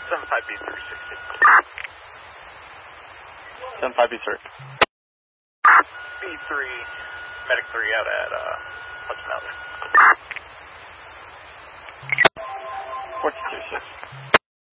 75B360. 75B3. B3, Medic 3 out at Hudson Mountain.